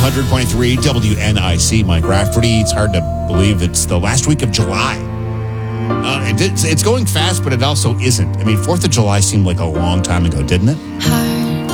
100.3 WNIC, Mike Rafferty. It's hard to believe it's the last week of July. It's going fast, but it also isn't. I mean, 4th of July seemed like a long time ago, didn't it?